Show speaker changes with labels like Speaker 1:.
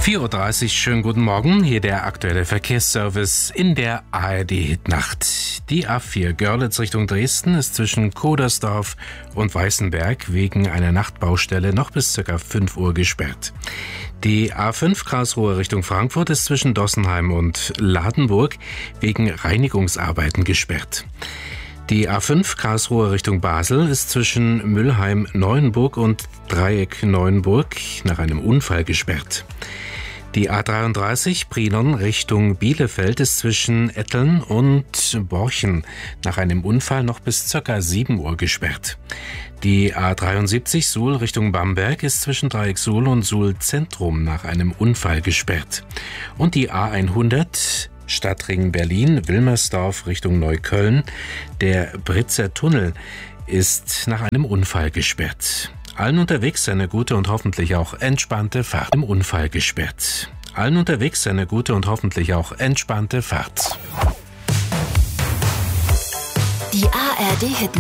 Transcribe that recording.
Speaker 1: 4:30 Uhr, schönen guten Morgen. Hier der aktuelle Verkehrsservice in der ARD-Hitnacht. Die A4 Görlitz Richtung Dresden ist zwischen Kodersdorf und Weißenberg wegen einer Nachtbaustelle noch bis ca. 5 Uhr gesperrt. Die A5 Karlsruhe Richtung Frankfurt ist zwischen Dossenheim und Ladenburg wegen Reinigungsarbeiten gesperrt. Die A5 Karlsruhe Richtung Basel ist zwischen Mülheim-Neuenburg und Dreieck-Neuenburg nach einem Unfall gesperrt. Die A33 Brilon Richtung Bielefeld ist zwischen Etteln und Borchen nach einem Unfall noch bis ca. 7 Uhr gesperrt. Die A73 Suhl Richtung Bamberg ist zwischen Dreieck Suhl und Suhl Zentrum nach einem Unfall gesperrt. Und die A100 Stadtring Berlin-Wilmersdorf Richtung Neukölln, der Britzer Tunnel, ist nach einem Unfall gesperrt. Allen unterwegs eine gute und hoffentlich auch entspannte Fahrt. Im Unfall gesperrt. Allen unterwegs eine gute und hoffentlich auch entspannte Fahrt.
Speaker 2: Die ARD-Hit